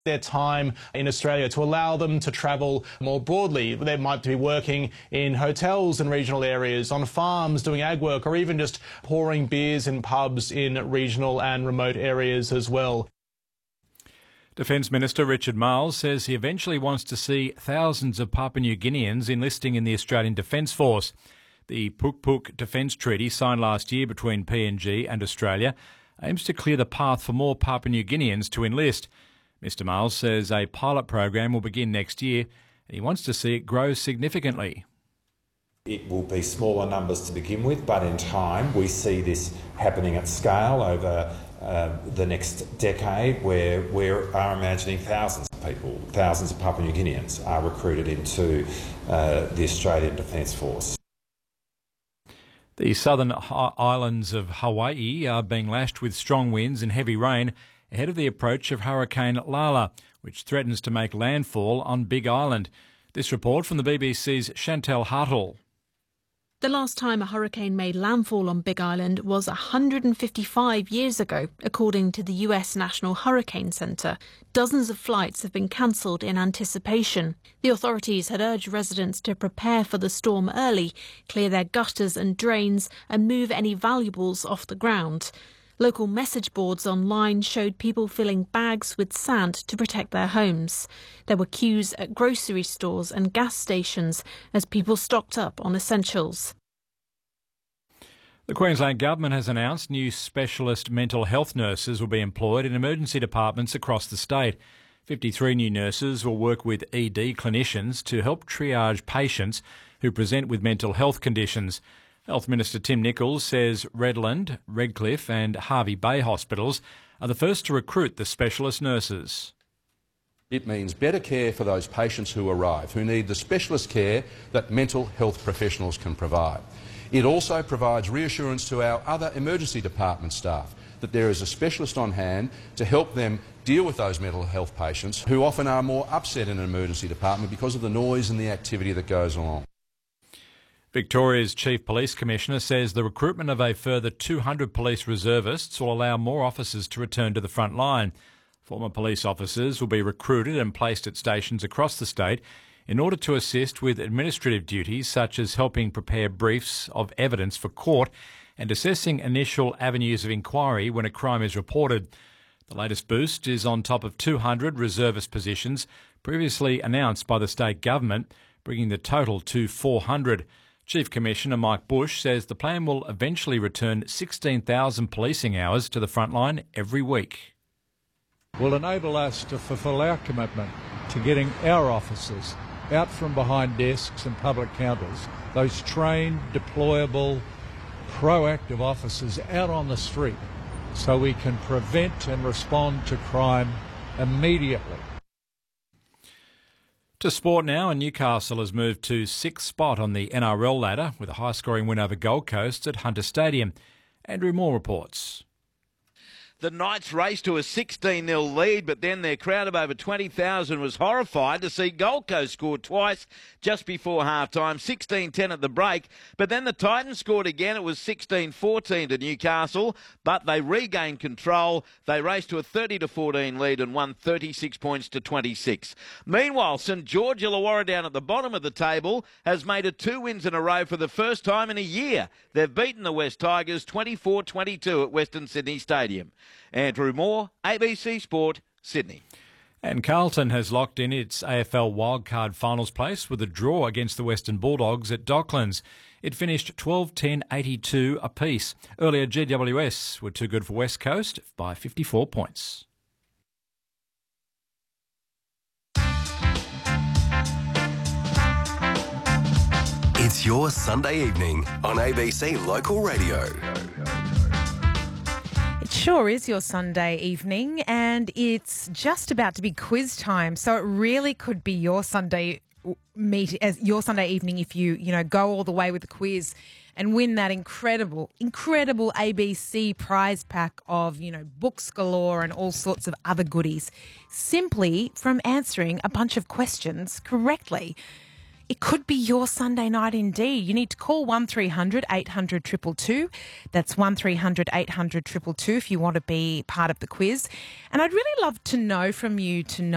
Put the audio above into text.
their time in Australia to allow them to travel more broadly. They might be working in hotels in regional areas, on farms doing ag work, or even just pouring beers in pubs in regional and remote areas as well. Defence Minister Richard Marles says he eventually wants to see thousands of Papua New Guineans enlisting in the Australian Defence Force. The Puk Puk Defence Treaty, signed last year between PNG and Australia, aims to clear the path for more Papua New Guineans to enlist. Mr Marles says a pilot program will begin next year and he wants to see it grow significantly. It will be smaller numbers to begin with, but in time we see this happening at scale over the next decade, where we are imagining thousands of people, thousands of Papua New Guineans are recruited into the Australian Defence Force. The southern islands of Hawaii are being lashed with strong winds and heavy rain ahead of the approach of Hurricane Lala, which threatens to make landfall on Big Island. This report from the BBC's Chantal Hartle. The last time a hurricane made landfall on Big Island was 155 years ago, according to the US National Hurricane Center. Dozens of flights have been cancelled in anticipation. The authorities had urged residents to prepare for the storm early, clear their gutters and drains, and move any valuables off the ground. Local message boards online showed people filling bags with sand to protect their homes. There were queues at grocery stores and gas stations as people stocked up on essentials. The Queensland Government has announced new specialist mental health nurses will be employed in emergency departments across the state. 53 new nurses will work with ED clinicians to help triage patients who present with mental health conditions. Health Minister Tim Nicholls says Redland, Redcliffe and Hervey Bay hospitals are the first to recruit the specialist nurses. It means better care for those patients who arrive, who need the specialist care that mental health professionals can provide. It also provides reassurance to our other emergency department staff that there is a specialist on hand to help them deal with those mental health patients who often are more upset in an emergency department because of the noise and the activity that goes along. Victoria's Chief Police Commissioner says the recruitment of a further 200 police reservists will allow more officers to return to the front line. Former police officers will be recruited and placed at stations across the state in order to assist with administrative duties such as helping prepare briefs of evidence for court and assessing initial avenues of inquiry when a crime is reported. The latest boost is on top of 200 reservist positions previously announced by the state government, bringing the total to 400. Chief Commissioner Mike Bush says the plan will eventually return 16,000 policing hours to the front line every week. Will enable us to fulfil our commitment to getting our officers out from behind desks and public counters, those trained, deployable, proactive officers out on the street so we can prevent and respond to crime immediately. To sport now, and Newcastle has moved to 6th spot on the NRL ladder with a high-scoring win over Gold Coast at Hunter Stadium. Andrew Moore reports. The Knights raced to a 16-0 lead, but then their crowd of over 20,000 was horrified to see Gold Coast score twice just before half-time, 16-10 at the break. But then the Titans scored again. It was 16-14 to Newcastle, but they regained control. They raced to a 30-14 lead and won 36 points to 26. Meanwhile, St George Illawarra down at the bottom of the table has made it 2 wins in a row for the first time in a year. They've beaten the West Tigers 24-22 at Western Sydney Stadium. Andrew Moore, ABC Sport, Sydney. And Carlton has locked in its AFL wildcard finals place with a draw against the Western Bulldogs at Docklands. It finished 12-10-82 apiece. Earlier, GWS were too good for West Coast by 54 points. It's your Sunday evening on ABC Local Radio. It sure is your Sunday evening, and it's just about to be quiz time. So it really could be your Sunday evening if you go all the way with the quiz and win that incredible ABC prize pack of, books galore and all sorts of other goodies, simply from answering a bunch of questions correctly. It could be your Sunday night indeed. You need to call 1300 800 222. That's 1300 800 222 if you want to be part of the quiz. And I'd really love to know from you